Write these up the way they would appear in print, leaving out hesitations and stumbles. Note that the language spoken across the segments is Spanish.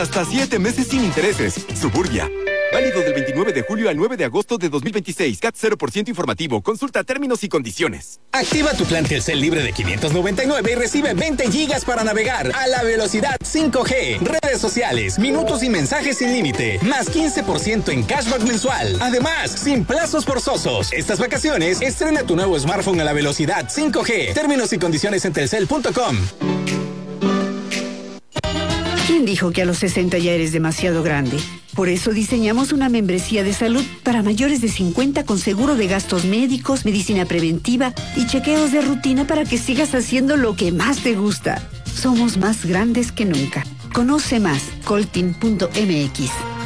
Hasta 7 meses sin intereses. Suburbia. Válido del 29 de julio al 9 de agosto de 2026. CAT 0% informativo. Consulta términos y condiciones. Activa tu plan Telcel libre de 599 y recibe 20 gigas para navegar a la velocidad 5G. Redes sociales, minutos y mensajes sin límite. Más 15% en cashback mensual. Además, sin plazos forzosos. Estas vacaciones, estrena tu nuevo smartphone a la velocidad 5G. Términos y condiciones en telcel.com. ¿Quién dijo que a los 60 ya eres demasiado grande? Por eso diseñamos una membresía de salud para mayores de 50 con seguro de gastos médicos, medicina preventiva y chequeos de rutina para que sigas haciendo lo que más te gusta. Somos más grandes que nunca. Conoce más, coltin.mx.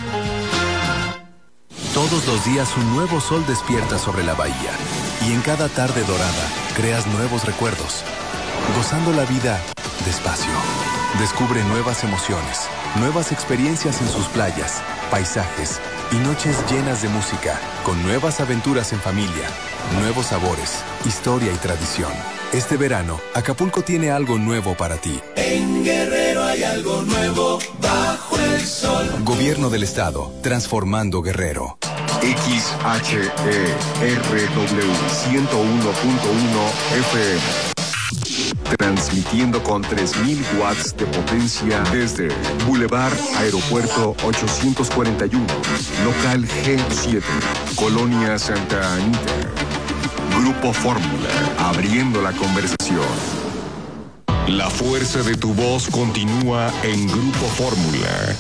Todos los días un nuevo sol despierta sobre la bahía y en cada tarde dorada creas nuevos recuerdos, gozando la vida despacio. Descubre nuevas emociones, nuevas experiencias en sus playas, paisajes y noches llenas de música, con nuevas aventuras en familia, nuevos sabores, historia y tradición. Este verano, Acapulco tiene algo nuevo para ti. En Guerrero hay algo nuevo bajo el sol. Gobierno del Estado, transformando Guerrero. XHERW 101.1 FM. Transmitiendo con 3.000 watts de potencia desde Boulevard Aeropuerto 841, local G7, Colonia Santa Anita. Grupo Fórmula, abriendo la conversación. La fuerza de tu voz continúa en Grupo Fórmula.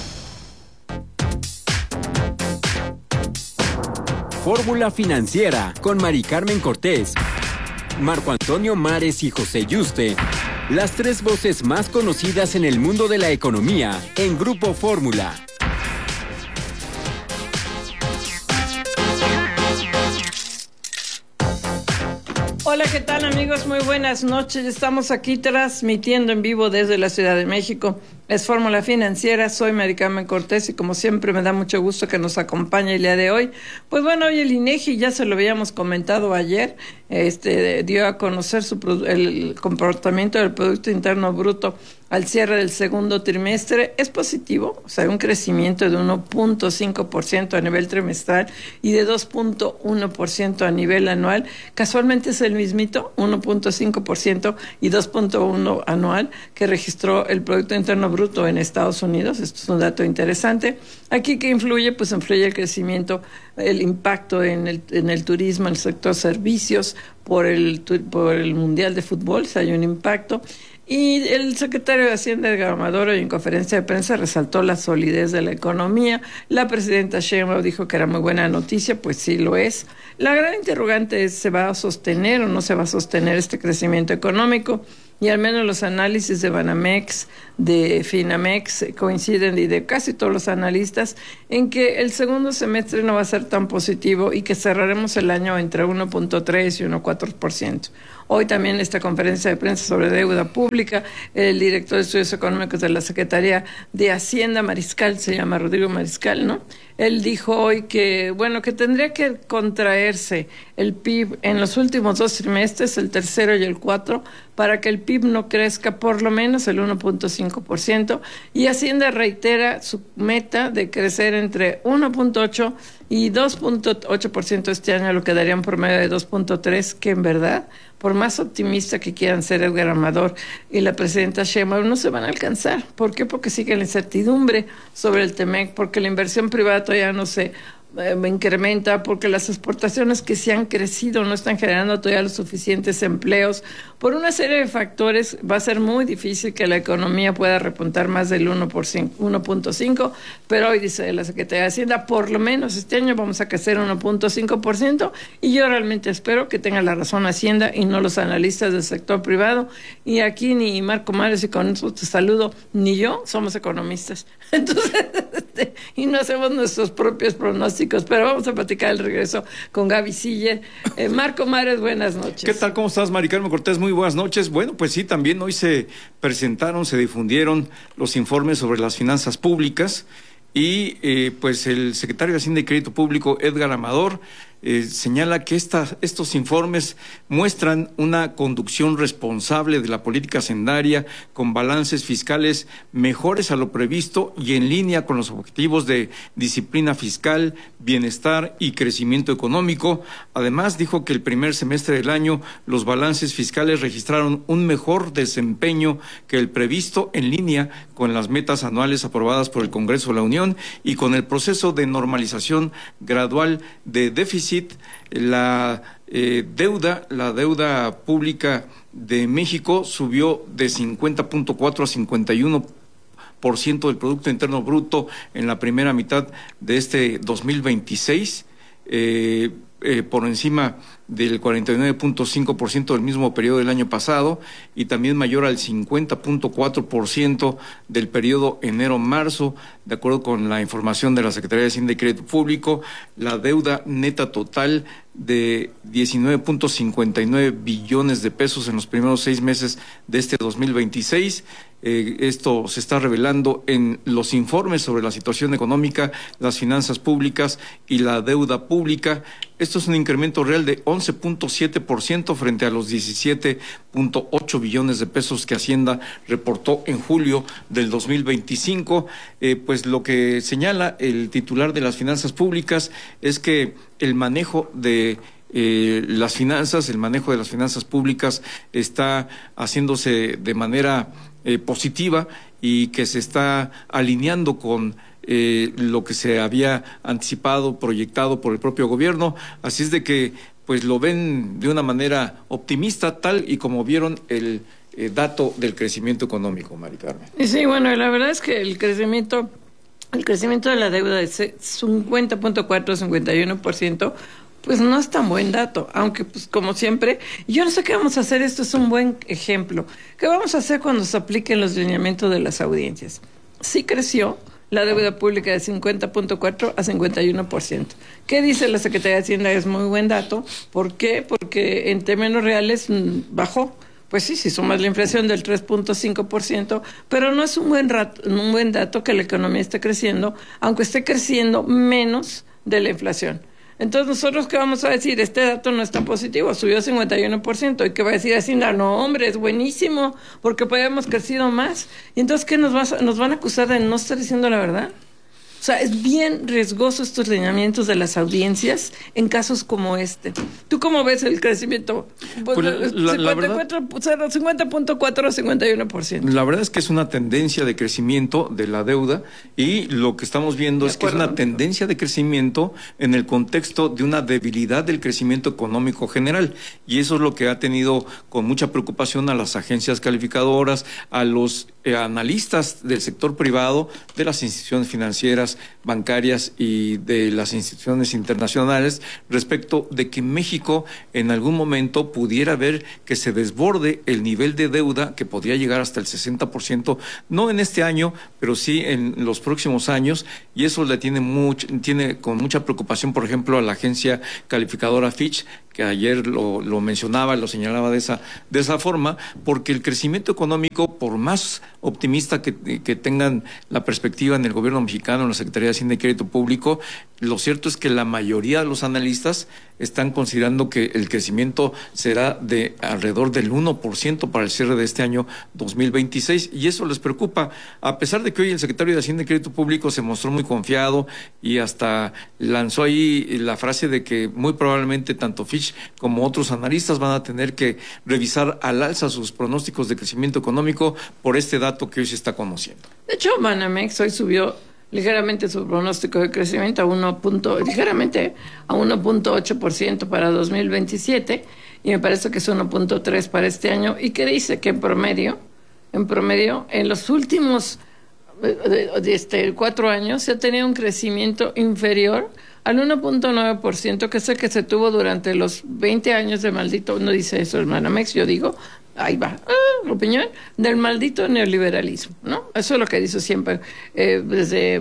Fórmula Financiera con Mari Carmen Cortés, Marco Antonio Mares y José Yuste, las tres voces más conocidas en el mundo de la economía en Grupo Fórmula. Hola, ¿qué tal amigos? Muy buenas noches. Estamos aquí transmitiendo en vivo desde la Ciudad de México. Es Fórmula Financiera, soy Mari Carmen Cortés y como siempre me da mucho gusto que nos acompañe el día de hoy. Pues bueno, hoy el INEGI, ya se lo habíamos comentado ayer, dio a conocer el comportamiento del Producto Interno Bruto al cierre del segundo trimestre. Es positivo, o sea, un crecimiento de 1.5% a nivel trimestral y de 2.1% a nivel anual. Casualmente es el mismito, 1.5% y 2.1% anual que registró el Producto Interno Bruto en Estados Unidos. Esto es un dato interesante. Aquí, ¿qué influye? Pues influye el crecimiento, el impacto en el turismo, en el sector servicios, por el Mundial de Fútbol, si hay un impacto. Y el secretario de Hacienda, Edgar Amador, en conferencia de prensa resaltó la solidez de la economía. La presidenta Sheinbaum dijo que era muy buena noticia, pues sí lo es. La gran interrogante es, ¿se va a sostener o no se va a sostener este crecimiento económico? Y al menos los análisis de Banamex, de Finamex, coinciden, y de casi todos los analistas, en que el segundo semestre no va a ser tan positivo y que cerraremos el año entre 1.3 y 1.4%. Hoy también esta conferencia de prensa sobre deuda pública, el director de Estudios Económicos de la Secretaría de Hacienda, Mariscal, se llama Rodrigo Mariscal, ¿no? Él dijo hoy que, bueno, que tendría que contraerse el PIB en los últimos 2 trimestres, el tercero y el 4, para que el PIB no crezca por lo menos el 1.5%, y Hacienda reitera su meta de crecer entre 1.8 y 2.8% este año, lo que daría un promedio de 2.3, que en verdad, por más optimista que quieran ser Edgar Amador y la presidenta Sheinbaum, no se van a alcanzar. ¿Por qué? Porque sigue la incertidumbre sobre el TEMEC, porque la inversión privada todavía no se incrementa, porque las exportaciones que sí han crecido no están generando todavía los suficientes empleos. Por una serie de factores va a ser muy difícil que la economía pueda repuntar más del 1.5%, pero hoy dice la Secretaría de Hacienda, por lo menos este año vamos a crecer 1.5%, y yo realmente espero que tenga la razón Hacienda y no los analistas del sector privado. Y aquí ni Marco Mares, y con eso te saludo, ni yo somos economistas. Entonces, y no hacemos nuestros propios pronósticos, pero vamos a platicar el regreso con Gaby Siller. Marco Mares, buenas noches. ¿Qué tal? ¿Cómo estás, Mari Carmen Cortés? Muy buenas noches. Bueno, pues sí, también hoy se difundieron los informes sobre las finanzas públicas y pues el secretario de Hacienda y Crédito Público, Edgar Amador, señala que estos informes muestran una conducción responsable de la política hacendaria con balances fiscales mejores a lo previsto y en línea con los objetivos de disciplina fiscal, bienestar y crecimiento económico. Además, dijo que el primer semestre del año los balances fiscales registraron un mejor desempeño que el previsto en línea con las metas anuales aprobadas por el Congreso de la Unión y con el proceso de normalización gradual de déficit. La deuda pública de México subió de 50.4 a 51% del Producto Interno Bruto en la primera mitad de este 2026, por encima del 49.5% del mismo periodo del año pasado y también mayor al 50.4% del periodo enero-marzo. De acuerdo con la información de la Secretaría de Hacienda y Crédito Público, la deuda neta total de 19.59 billones de pesos en los primeros 6 meses de este 2026. Esto se está revelando en los informes sobre la situación económica, las finanzas públicas y la deuda pública. Esto es un incremento real de 11.7% frente a los 17.8 billones de pesos que Hacienda reportó en julio del 2025. Pues lo que señala el titular de las finanzas públicas es que el manejo de las finanzas, el manejo de las finanzas públicas está haciéndose de manera positiva y que se está alineando con lo que se había anticipado, proyectado por el propio gobierno. Así es de que pues lo ven de una manera optimista, tal y como vieron el dato del crecimiento económico, Mari Carmen. Sí, bueno, la verdad es que el crecimiento de la deuda de 50.4 51%, pues no es tan buen dato, aunque pues como siempre, yo no sé qué vamos a hacer, esto es un buen ejemplo. ¿Qué vamos a hacer cuando se apliquen los lineamientos de las audiencias? Sí creció la deuda pública de 50.4 a 51%. ¿Qué dice la Secretaría de Hacienda? Es muy buen dato. ¿Por qué? Porque en términos reales bajó. Pues sí, si sumas la inflación del 3.5%, pero no es un buen dato que la economía esté creciendo, aunque esté creciendo menos de la inflación. Entonces, ¿nosotros qué vamos a decir? Este dato no está positivo, subió 51%. ¿Y qué va a decir Hacienda? No, hombre, es buenísimo, porque podríamos crecido más. ¿Y entonces qué nos van a acusar de no estar diciendo la verdad? O sea, es bien riesgoso estos lineamientos de las audiencias en casos como este. ¿Tú cómo ves el crecimiento? Pues la verdad, 50.4 a 51%. La verdad es que es una tendencia de crecimiento de la deuda y lo que estamos viendo es que es una tendencia de crecimiento en el contexto de una debilidad del crecimiento económico general. Y eso es lo que ha tenido con mucha preocupación a las agencias calificadoras, a los analistas del sector privado, de las instituciones financieras, bancarias y de las instituciones internacionales respecto de que México en algún momento pudiera ver que se desborde el nivel de deuda que podría llegar hasta el 60%, no en este año, pero sí en los próximos años, y eso le tiene con mucha preocupación, por ejemplo, a la agencia calificadora Fitch, que ayer lo mencionaba, lo señalaba de esa forma, porque el crecimiento económico, por más optimista que tengan la perspectiva en el gobierno mexicano, en la Secretaría de Hacienda y Crédito Público, lo cierto es que la mayoría de los analistas están considerando que el crecimiento será de alrededor del 1% para el cierre de este año 2026, y eso les preocupa, a pesar de que hoy el secretario de Hacienda y Crédito Público se mostró muy confiado y hasta lanzó ahí la frase de que muy probablemente tanto Fitch como otros analistas van a tener que revisar al alza sus pronósticos de crecimiento económico por este dato que hoy se está conociendo. De hecho, Banamex hoy subió ligeramente su pronóstico de crecimiento a 1.8% para 2027, y me parece que es 1.3 para este año, y que dice que en promedio, en los últimos 4 años se ha tenido un crecimiento inferior al 1.9%, que es el que se tuvo durante los 20 años de maldito, no dice eso el Banamex, yo digo, ahí va, la opinión del maldito neoliberalismo, ¿no? Eso es lo que dice siempre, desde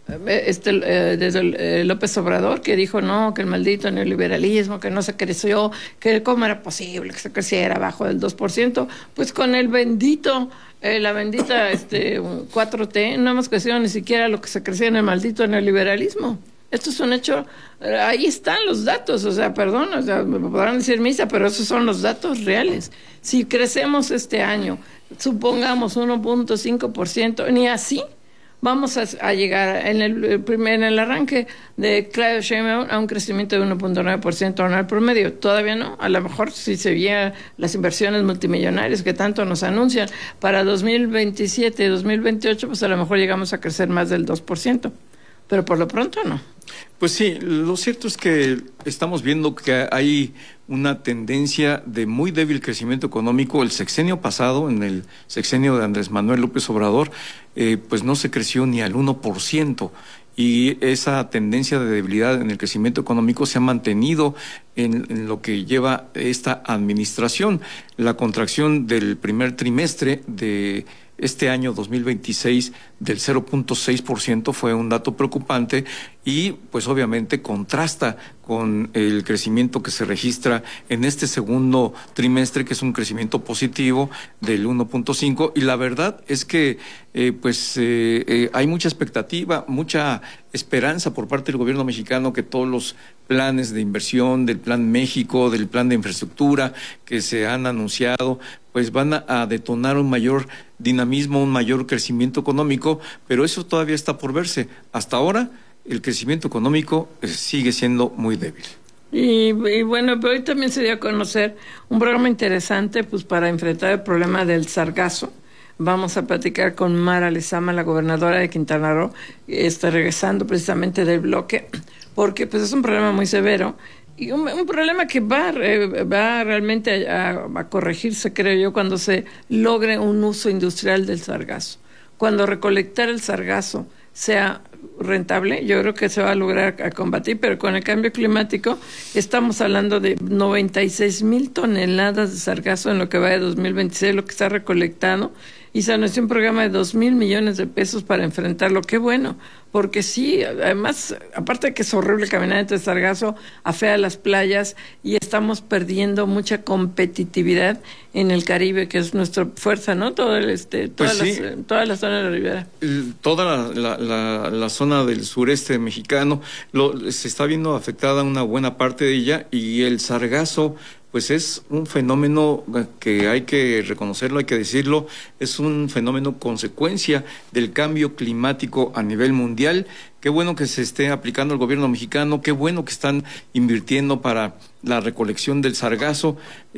López Obrador, que dijo no, que el maldito neoliberalismo, que no se creció, que cómo era posible que se creciera abajo del 2%, pues con el bendito, la bendita 4T, no hemos crecido ni siquiera lo que se crecía en el maldito neoliberalismo. Esto es un hecho, ahí están los datos, me podrán decir misa, pero esos son los datos reales. Si crecemos este año, supongamos 1.5%, ni así vamos a llegar en el arranque de Claudia Sheinbaum a un crecimiento de 1.9% anual promedio. Todavía no, a lo mejor si se veían las inversiones multimillonarias que tanto nos anuncian para 2027 y 2028, pues a lo mejor llegamos a crecer más del 2%, pero por lo pronto no. Pues sí, lo cierto es que estamos viendo que hay una tendencia de muy débil crecimiento económico. El sexenio pasado, en el sexenio de Andrés Manuel López Obrador, pues no se creció ni al 1%. Y esa tendencia de debilidad en el crecimiento económico se ha mantenido en lo que lleva esta administración. La contracción del primer trimestre de este año 2026 del 0.6% fue un dato preocupante y pues obviamente contrasta con el crecimiento que se registra en este segundo trimestre, que es un crecimiento positivo del 1.5%, y la verdad es que hay mucha expectativa, mucha esperanza por parte del gobierno mexicano que todos los planes de inversión, del Plan México, del Plan de Infraestructura que se han anunciado, pues van a detonar un mayor dinamismo, un mayor crecimiento económico, pero eso todavía está por verse. Hasta ahora, el crecimiento económico sigue siendo muy débil. Y bueno, pero hoy también se dio a conocer un programa interesante pues para enfrentar el problema del sargazo. Vamos a platicar con Mara Lezama, la gobernadora de Quintana Roo, está regresando precisamente del bloque, porque pues es un problema muy severo y un problema que va realmente a corregirse, creo yo, cuando se logre un uso industrial del sargazo. Cuando recolectar el sargazo sea rentable, yo creo que se va a lograr a combatir, pero con el cambio climático estamos hablando de 96,000 toneladas de sargazo en lo que va de 2026, lo que está recolectado, y se anunció un programa de 2,000 millones de pesos para enfrentarlo. Qué bueno, porque sí, además, aparte de que es horrible caminar entre sargazo, afea las playas y estamos perdiendo mucha competitividad en el Caribe, que es nuestra fuerza, ¿no? Toda la zona de la ribera. Toda la zona del sureste mexicano se está viendo afectada una buena parte de ella, y el sargazo pues es un fenómeno que hay que reconocerlo, hay que decirlo, es un fenómeno consecuencia del cambio climático a nivel mundial. Qué bueno que se esté aplicando el gobierno mexicano, qué bueno que están invirtiendo para la recolección del sargazo,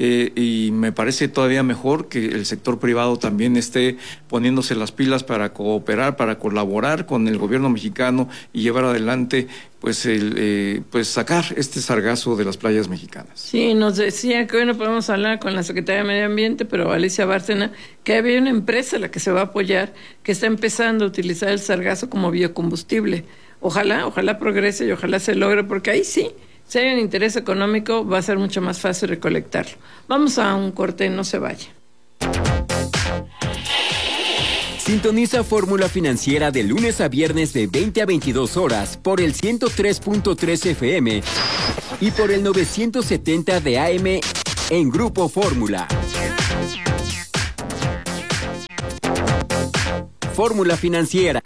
y me parece todavía mejor que el sector privado también esté poniéndose las pilas para cooperar, para colaborar con el gobierno mexicano y llevar adelante pues sacar este sargazo de las playas mexicanas. Sí, nos decía que hoy no podemos hablar con la Secretaría de Medio Ambiente, pero Alicia Bárcena, que había una empresa a la que se va a apoyar, que está empezando a utilizar el sargazo como biocombustible. Ojalá progrese y ojalá se logre, porque ahí sí, si hay un interés económico, va a ser mucho más fácil recolectarlo. Vamos a un corte, no se vaya. Sintoniza Fórmula Financiera de lunes a viernes de 20 a 22 horas por el 103.3 FM y por el 970 de AM en Grupo Fórmula. Fórmula Financiera.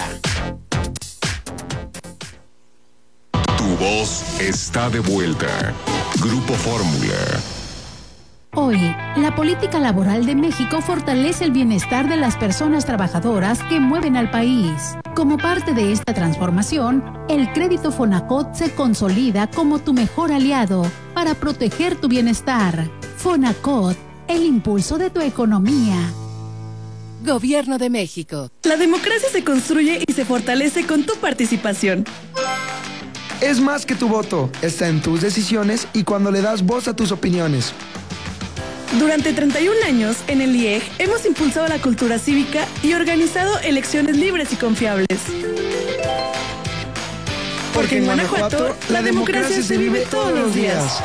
Tu voz está de vuelta. Grupo Fórmula. Hoy, la política laboral de México fortalece el bienestar de las personas trabajadoras que mueven al país. Como parte de esta transformación, el crédito Fonacot se consolida como tu mejor aliado para proteger tu bienestar. Fonacot, el impulso de tu economía. Gobierno de México. La democracia se construye y se fortalece con tu participación. Es más que tu voto, está en tus decisiones y cuando le das voz a tus opiniones. Durante 31 años, en el IEG, hemos impulsado la cultura cívica y organizado elecciones libres y confiables. Porque en Guanajuato, la democracia se vive todos los días.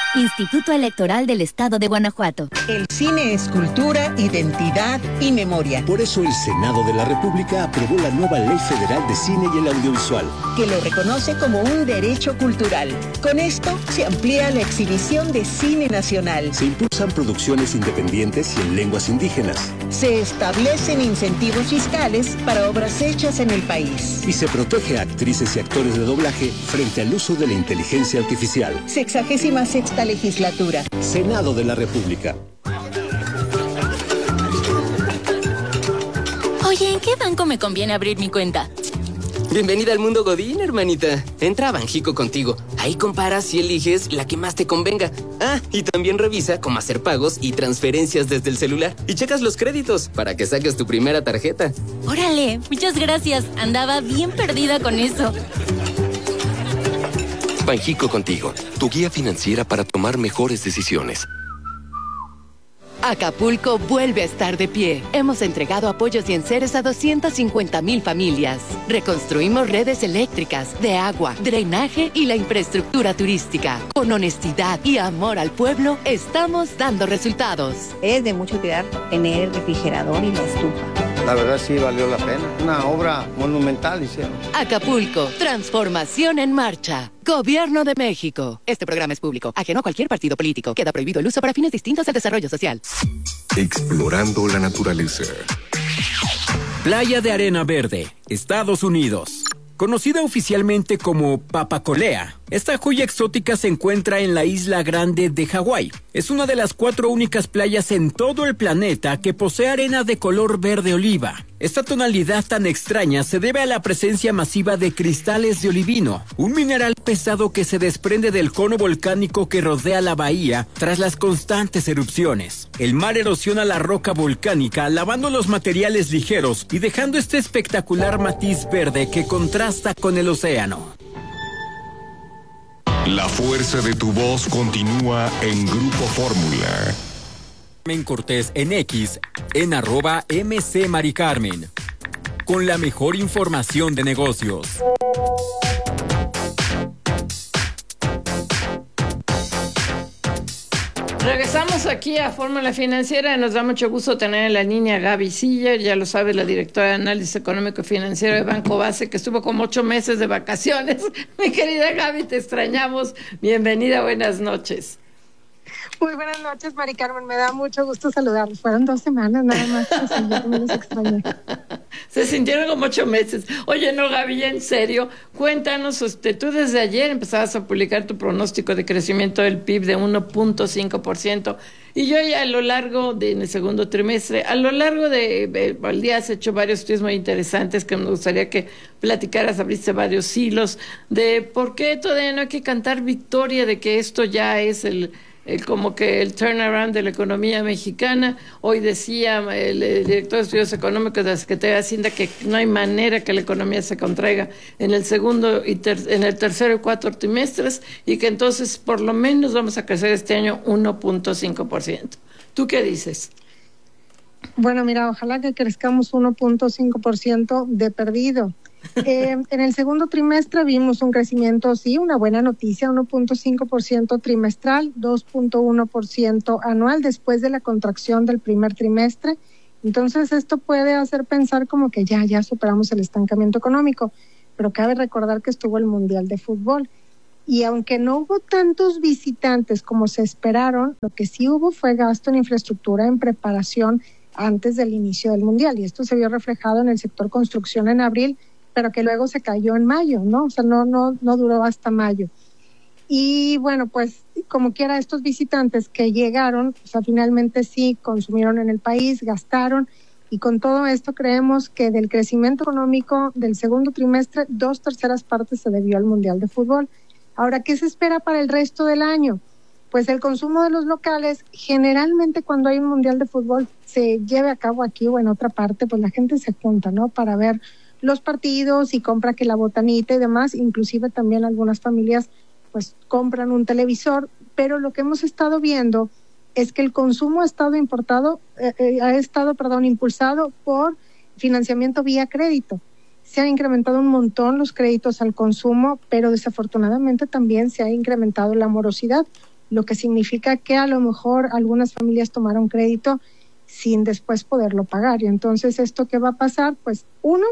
Instituto Electoral del Estado de Guanajuato. El cine es cultura, identidad y memoria. Por eso el Senado de la República aprobó la nueva Ley Federal de Cine y el Audiovisual, que lo reconoce como un derecho cultural. Con esto se amplía la exhibición de cine nacional. Se impulsan producciones independientes y en lenguas indígenas. Se establecen incentivos fiscales para obras hechas en el país. Y se protege a actrices y actores de doblaje frente al uso de la inteligencia artificial. 66ª legislatura. Senado de la República. Oye, ¿en qué banco me conviene abrir mi cuenta? Bienvenida al mundo Godín, hermanita. Entra a Banjico contigo. Ahí comparas y eliges la que más te convenga. Ah, y también revisa cómo hacer pagos y transferencias desde el celular. Y checas los créditos para que saques tu primera tarjeta. Órale, muchas gracias. Andaba bien perdida con eso. Banjico contigo, tu guía financiera para tomar mejores decisiones. Acapulco vuelve a estar de pie. Hemos entregado apoyos y enseres a 250,000 familias. Reconstruimos redes eléctricas, de agua, drenaje y la infraestructura turística. Con honestidad y amor al pueblo, estamos dando resultados. Es de mucho cuidar tener el refrigerador y la estufa. La verdad sí valió la pena. Una obra monumental hicieron. Acapulco, transformación en marcha. Gobierno de México. Este programa es público, ajeno a cualquier partido político. Queda prohibido el uso para fines distintos del desarrollo social. Explorando la naturaleza. Playa de Arena Verde, Estados Unidos. Conocida oficialmente como Papacolea, esta joya exótica se encuentra en la Isla Grande de Hawái. Es una de las 4 únicas playas en todo el planeta que posee arena de color verde oliva. Esta tonalidad tan extraña se debe a la presencia masiva de cristales de olivino, un mineral pesado que se desprende del cono volcánico que rodea la bahía tras las constantes erupciones. El mar erosiona la roca volcánica, lavando los materiales ligeros y dejando este espectacular matiz verde que contrasta con el océano. La fuerza de tu voz continúa en Grupo Fórmula. Carmen Cortés en X, en @MC Mari Carmen, con la mejor información de negocios. Regresamos aquí a Fórmula Financiera. Nos da mucho gusto tener en la línea a Gaby Siller, ya lo sabes, la directora de Análisis Económico y Financiero de Banco Base, que estuvo como 8 meses de vacaciones. Mi querida Gaby, te extrañamos. Bienvenida, buenas noches. Muy buenas noches, Mari Carmen. Me da mucho gusto saludarlos. Fueron 2 semanas nada más. Yo también los extrañé. Se sintieron como 8 meses. Oye, no, Gaby, en serio, cuéntanos, tú desde ayer empezabas a publicar tu pronóstico de crecimiento del PIB de 1.5%. Y yo ya a lo largo en el segundo trimestre, al día has hecho varios estudios muy interesantes que me gustaría que platicaras, abriste varios hilos de por qué todavía no hay que cantar victoria de que esto ya es como que el turnaround de la economía mexicana. Hoy decía el director de Estudios Económicos de la Secretaría de Hacienda que no hay manera que la economía se contraiga en el segundo en el tercero y cuarto trimestres, y que entonces por lo menos vamos a crecer este año 1.5%. ¿Tú qué dices? Bueno, mira, ojalá que crezcamos 1.5% de perdido. En el segundo trimestre vimos un crecimiento, sí, una buena noticia, 1.5% trimestral, 2.1% anual después de la contracción del primer trimestre. Entonces esto puede hacer pensar como que ya superamos el estancamiento económico, pero cabe recordar que estuvo el Mundial de Fútbol. Y aunque no hubo tantos visitantes como se esperaron, lo que sí hubo fue gasto en infraestructura en preparación antes del inicio del Mundial. Y esto se vio reflejado en el sector construcción en abril, pero que luego se cayó en mayo, ¿no? O sea, no duró hasta mayo. Y bueno, pues como quiera, estos visitantes que llegaron, o sea, finalmente sí consumieron en el país, gastaron, y con todo esto creemos que del crecimiento económico del segundo trimestre, 2/3 partes se debió al Mundial de Fútbol. Ahora, ¿qué se espera para el resto del año? Pues el consumo de los locales, generalmente cuando hay un Mundial de Fútbol se lleve a cabo aquí o en otra parte, pues la gente se junta, ¿no? Para ver los partidos y compra que la botanita y demás, inclusive también algunas familias pues compran un televisor, pero lo que hemos estado viendo es que el consumo ha estado impulsado por financiamiento vía crédito. Se han incrementado un montón los créditos al consumo, pero desafortunadamente también se ha incrementado la morosidad, lo que significa que a lo mejor algunas familias tomaron crédito sin después poderlo pagar. Y entonces, ¿esto qué va a pasar? Pues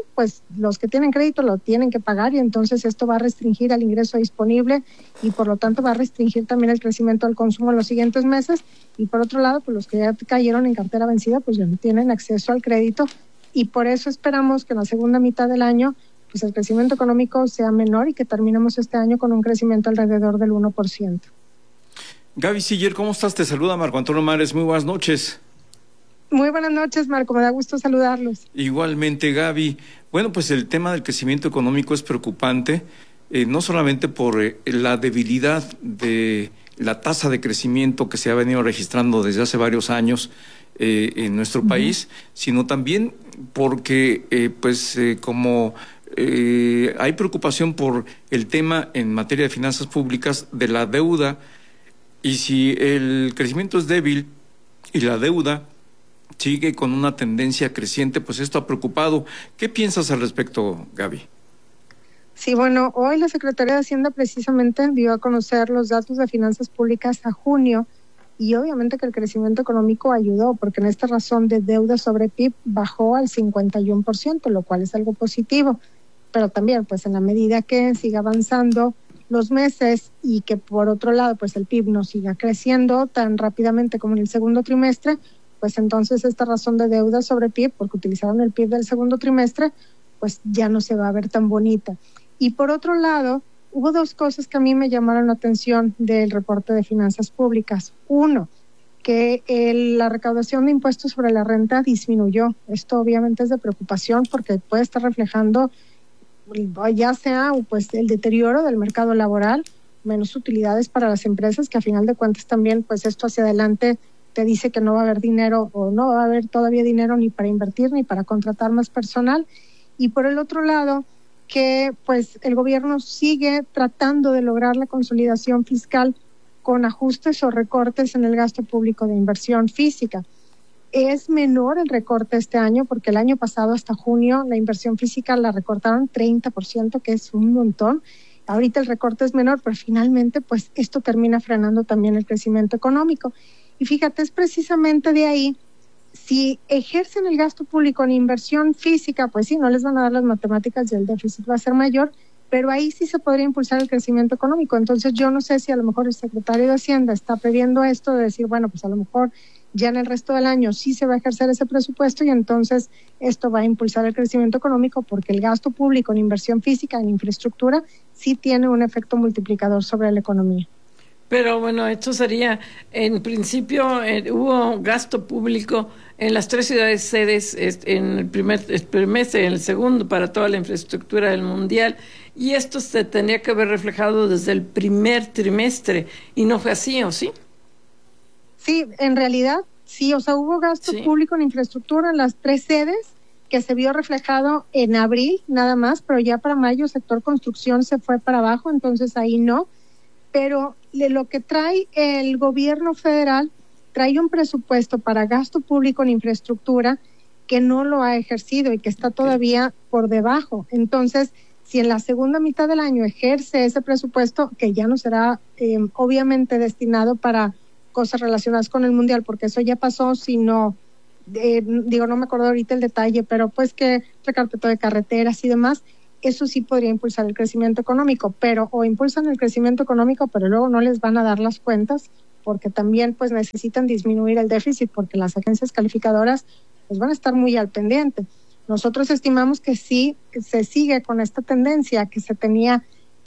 los que tienen crédito lo tienen que pagar, y entonces esto va a restringir el ingreso disponible y por lo tanto va a restringir también el crecimiento del consumo en los siguientes meses. Y por otro lado, pues los que ya cayeron en cartera vencida, pues ya no tienen acceso al crédito, y por eso esperamos que en la segunda mitad del año pues el crecimiento económico sea menor y que terminemos este año con un crecimiento alrededor del 1%. Gaby Siller, ¿cómo estás? Te saluda Marco Antonio Mares. Muy buenas noches. Muy buenas noches, Marco. Me da gusto saludarlos. Igualmente, Gaby. Bueno, pues el tema del crecimiento económico es preocupante, no solamente por la debilidad de la tasa de crecimiento que se ha venido registrando desde hace varios años en nuestro país, sino también porque, como hay preocupación por el tema en materia de finanzas públicas de la deuda, y si el crecimiento es débil y la deuda sigue con una tendencia creciente, pues esto ha preocupado. ¿Qué piensas al respecto, Gaby? Sí, bueno, hoy la Secretaría de Hacienda precisamente dio a conocer los datos de finanzas públicas a junio, y obviamente que el crecimiento económico ayudó, porque en esta razón de deuda sobre PIB bajó al 51%, lo cual es algo positivo, pero también pues en la medida que siga avanzando los meses y que por otro lado pues el PIB no siga creciendo tan rápidamente como en el segundo trimestre, pues entonces esta razón de deuda sobre PIB, porque utilizaron el PIB del segundo trimestre, pues ya no se va a ver tan bonita. Y por otro lado, hubo dos cosas que a mí me llamaron la atención del reporte de finanzas públicas. Uno, que la recaudación de impuestos sobre la renta disminuyó. Esto obviamente es de preocupación porque puede estar reflejando ya sea pues el deterioro del mercado laboral, menos utilidades para las empresas, que a final de cuentas también pues esto hacia adelante te dice que no va a haber dinero, o no va a haber todavía dinero ni para invertir ni para contratar más personal. Y por el otro lado, que pues el gobierno sigue tratando de lograr la consolidación fiscal con ajustes o recortes en el gasto público de inversión física. Es menor el recorte este año porque el año pasado hasta junio la inversión física la recortaron 30%, que es un montón. Ahorita el recorte es menor, pero finalmente pues esto termina frenando también el crecimiento económico. Y fíjate, es precisamente de ahí, si ejercen el gasto público en inversión física, pues sí, no les van a dar las matemáticas y el déficit va a ser mayor, pero ahí sí se podría impulsar el crecimiento económico. Entonces yo no sé si a lo mejor el secretario de Hacienda está previendo esto, de decir, bueno, pues a lo mejor ya en el resto del año sí se va a ejercer ese presupuesto y entonces esto va a impulsar el crecimiento económico, porque el gasto público en inversión física, en infraestructura, sí tiene un efecto multiplicador sobre la economía. Pero bueno, esto sería, en principio hubo gasto público en las 3 ciudades sedes en el primer trimestre, en el segundo para toda la infraestructura del mundial, y esto se tendría que haber reflejado desde el primer trimestre, y no fue así, ¿o sí? Sí, en realidad sí, o sea, hubo gasto público en infraestructura en las 3 sedes, que se vio reflejado en abril nada más, pero ya para mayo el sector construcción se fue para abajo, entonces ahí no. Pero lo que trae el gobierno federal, trae un presupuesto para gasto público en infraestructura que no lo ha ejercido y que está todavía por debajo. Entonces, si en la segunda mitad del año ejerce ese presupuesto, que ya no será obviamente destinado para cosas relacionadas con el mundial, porque eso ya pasó, sino, no me acuerdo ahorita el detalle, pero pues que recarpetó de carreteras y demás, eso sí podría impulsar el crecimiento económico, pero o impulsan el crecimiento económico, pero luego no les van a dar las cuentas, porque también pues necesitan disminuir el déficit, porque las agencias calificadoras pues van a estar muy al pendiente. Nosotros estimamos que sí se sigue con esta tendencia que se tenía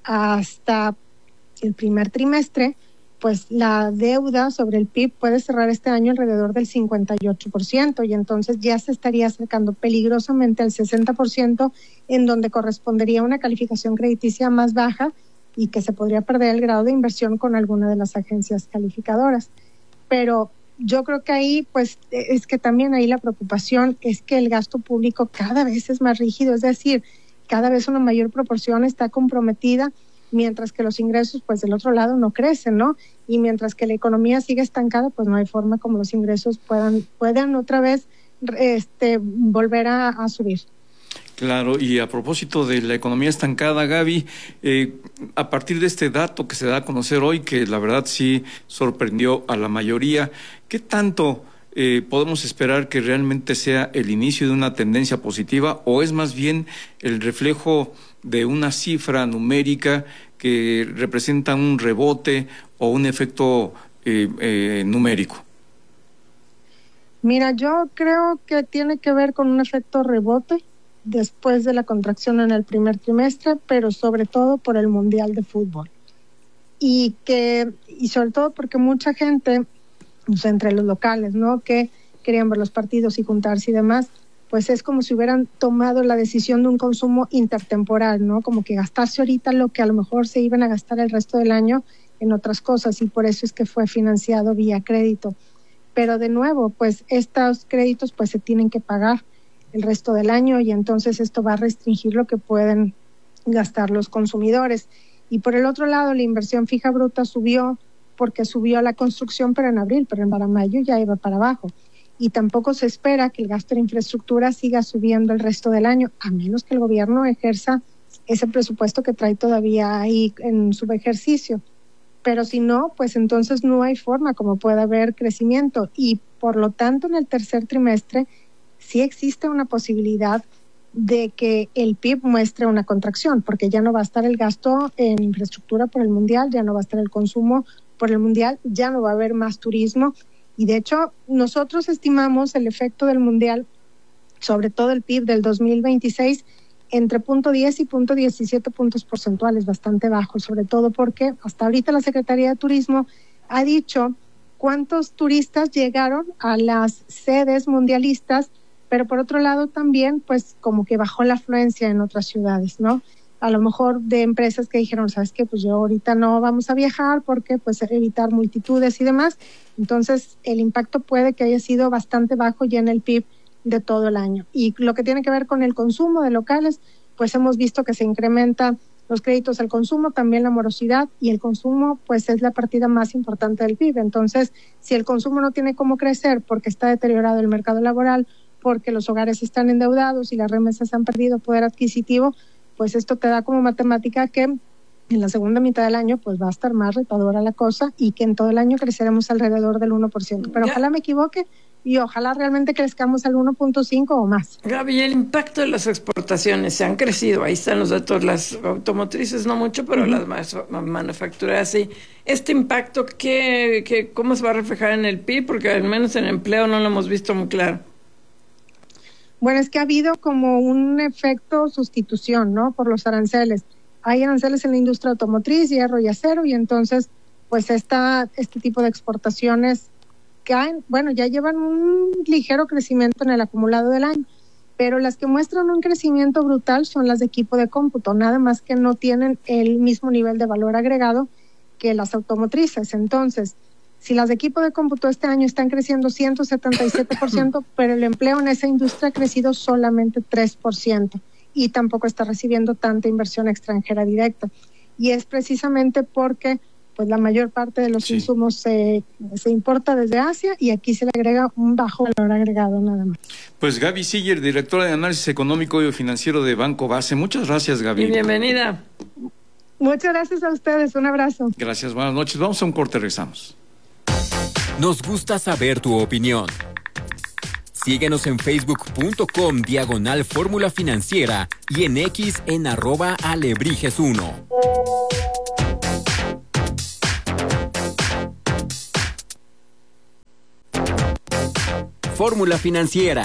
hasta el primer trimestre, pues la deuda sobre el PIB puede cerrar este año alrededor del 58%, y entonces ya se estaría acercando peligrosamente al 60%, en donde correspondería una calificación crediticia más baja y que se podría perder el grado de inversión con alguna de las agencias calificadoras. Pero yo creo que ahí, pues, es que también ahí la preocupación es que el gasto público cada vez es más rígido, es decir, cada vez una mayor proporción está comprometida, mientras que los ingresos, pues, del otro lado no crecen, ¿no? Y mientras que la economía sigue estancada, pues no hay forma como los ingresos puedan otra vez volver a subir. Claro, y a propósito de la economía estancada, Gaby, a partir de este dato que se da a conocer hoy, que la verdad sí sorprendió a la mayoría, ¿qué tanto podemos esperar que realmente sea el inicio de una tendencia positiva o es más bien el reflejo de una cifra numérica que representa un rebote o un efecto numérico? Mira, yo creo que tiene que ver con un efecto rebote después de la contracción en el primer trimestre, pero sobre todo por el Mundial de Fútbol. Y sobre todo porque mucha gente, pues entre los locales, ¿no?, que querían ver los partidos y juntarse y demás, pues es como si hubieran tomado la decisión de un consumo intertemporal, ¿no? Como que gastarse ahorita lo que a lo mejor se iban a gastar el resto del año en otras cosas, y por eso es que fue financiado vía crédito. Pero de nuevo, pues estos créditos pues se tienen que pagar el resto del año, y entonces esto va a restringir lo que pueden gastar los consumidores. Y por el otro lado, la inversión fija bruta subió porque subió la construcción, pero en abril, pero para mayo ya iba para abajo. Y tampoco se espera que el gasto en infraestructura siga subiendo el resto del año, a menos que el gobierno ejerza ese presupuesto que trae todavía ahí en su ejercicio. Pero si no, pues entonces no hay forma como pueda haber crecimiento, y por lo tanto en el tercer trimestre sí existe una posibilidad de que el PIB muestre una contracción, porque ya no va a estar el gasto en infraestructura por el Mundial, ya no va a estar el consumo por el Mundial, ya no va a haber más turismo, y de hecho nosotros estimamos el efecto del Mundial, sobre todo el PIB del 2026, entre 0.10 y 0.17 puntos porcentuales, bastante bajo, sobre todo porque hasta ahorita la Secretaría de Turismo ha dicho cuántos turistas llegaron a las sedes mundialistas, pero por otro lado también pues como que bajó la afluencia en otras ciudades, ¿no? A lo mejor de empresas que dijeron, ¿sabes qué? Pues yo ahorita no vamos a viajar porque pues evitar multitudes y demás. Entonces el impacto puede que haya sido bastante bajo ya en el PIB de todo el año. Y lo que tiene que ver con el consumo de locales, pues hemos visto que se incrementan los créditos al consumo, también la morosidad, y el consumo pues es la partida más importante del PIB. Entonces, si el consumo no tiene cómo crecer porque está deteriorado el mercado laboral, porque los hogares están endeudados y las remesas han perdido poder adquisitivo, pues esto te da como matemática que en la segunda mitad del año pues va a estar más retadora la cosa, y que en todo el año creceremos alrededor del 1%. Pero ojalá me equivoque y ojalá realmente crezcamos al 1.5 o más. Gaby, el impacto de las exportaciones se han crecido, ahí están los datos, las automotrices no mucho, pero las manufactureras sí. Este impacto, ¿cómo se va a reflejar en el PIB? Porque al menos en el empleo no lo hemos visto muy claro. Bueno, es que ha habido como un efecto sustitución, ¿no? Por los aranceles. Hay aranceles en la industria automotriz, hierro y acero, y entonces pues este tipo de exportaciones caen, bueno, ya llevan un ligero crecimiento en el acumulado del año, pero las que muestran un crecimiento brutal son las de equipo de cómputo, nada más que no tienen el mismo nivel de valor agregado que las automotrices. Entonces, si las de equipo de cómputo este año están creciendo 177%, pero el empleo en esa industria ha crecido solamente 3%, y tampoco está recibiendo tanta inversión extranjera directa. Y es precisamente porque pues la mayor parte de los insumos se importa desde Asia, y aquí se le agrega un bajo valor agregado nada más. Pues Gaby Siller, directora de Análisis Económico y Financiero de Banco Base. Muchas gracias, Gaby. Y bienvenida. Muchas gracias a ustedes, un abrazo. Gracias, buenas noches. Vamos a un corte, regresamos. Nos gusta saber tu opinión. Síguenos en facebook.com/Fórmula Financiera y en X en @Alebrijes1. Fórmula Financiera.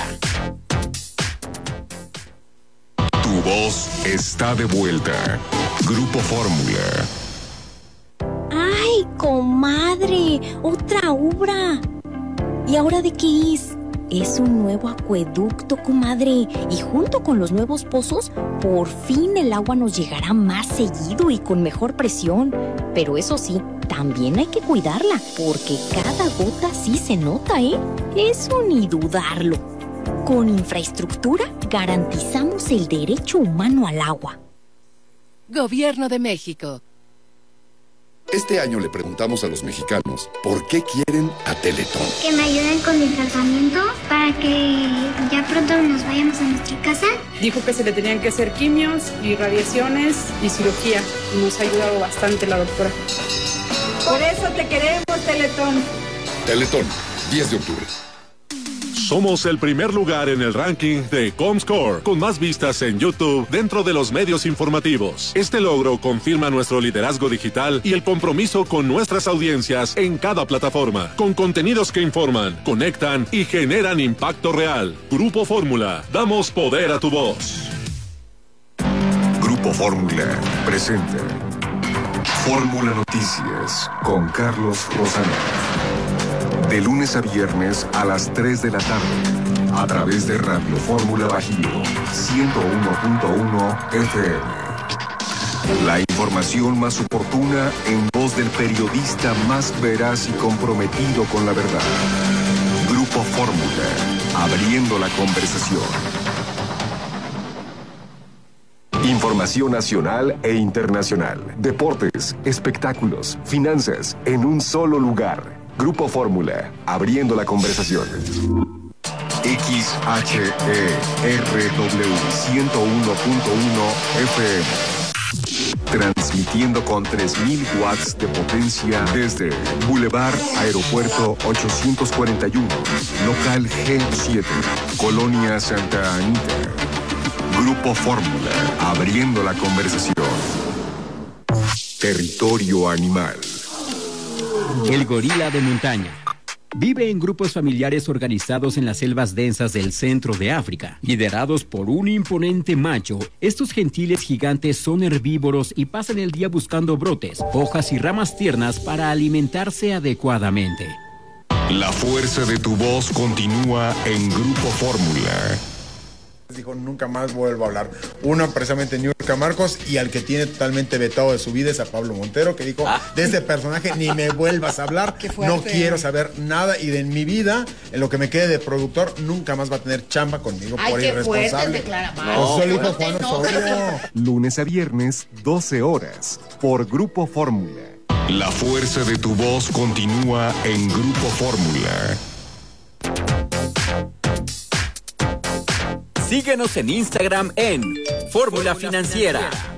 Tu voz está de vuelta. Grupo Fórmula. ¡Ay, comadre! ¡Otra obra! ¿Y ahora de qué es? Es un nuevo acueducto, comadre. Y junto con los nuevos pozos, por fin el agua nos llegará más seguido y con mejor presión. Pero eso sí, también hay que cuidarla, porque cada gota sí se nota, ¿eh? Eso ni dudarlo. Con infraestructura garantizamos el derecho humano al agua. Gobierno de México. Este año le preguntamos a los mexicanos por qué quieren a Teletón. Que me ayuden con el tratamiento para que ya pronto nos vaya vayamos a nuestra casa? Dijo que se le tenían que hacer quimios y radiaciones y cirugía. Y nos ha ayudado bastante la doctora. Por eso te queremos, Teletón. Teletón, 10 de octubre. Somos el primer lugar en el ranking de Comscore, con más vistas en YouTube dentro de los medios informativos. Este logro confirma nuestro liderazgo digital y el compromiso con nuestras audiencias en cada plataforma, con contenidos que informan, conectan y generan impacto real. Grupo Fórmula, damos poder a tu voz. Grupo Fórmula presenta Fórmula Noticias con Carlos Rosano. De lunes a viernes a las 3 de la tarde, a través de Radio Fórmula Bajío, 101.1 FM. La información más oportuna en voz del periodista más veraz y comprometido con la verdad. Grupo Fórmula, abriendo la conversación. Información nacional e internacional, deportes, espectáculos, finanzas, en un solo lugar. Grupo Fórmula, abriendo la conversación. XHERW 101.1 FM. Transmitiendo con 3.000 watts de potencia desde Boulevard Aeropuerto 841, local G7, Colonia Santa Anita. Grupo Fórmula, abriendo la conversación. Territorio animal. El gorila de montaña. Vive en grupos familiares organizados en las selvas densas del centro de África. Liderados por un imponente macho, estos gentiles gigantes son herbívoros y pasan el día buscando brotes, hojas y ramas tiernas para alimentarse adecuadamente. La fuerza de tu voz continúa en Grupo Fórmula. Dijo, nunca más vuelvo a hablar. Uno, precisamente, Niurka Marcos, y al que tiene totalmente vetado de su vida es a Pablo Montero, que dijo, de este personaje ni me vuelvas a hablar, no quiero saber nada, y de en mi vida, en lo que me quede de productor, nunca más va a tener chamba conmigo. Ay, por qué irresponsable. No, eso dijo Juan Osorio. Lunes a viernes, 12 horas, por Grupo Fórmula. La fuerza de tu voz continúa en Grupo Fórmula. Síguenos en Instagram en Fórmula Financiera.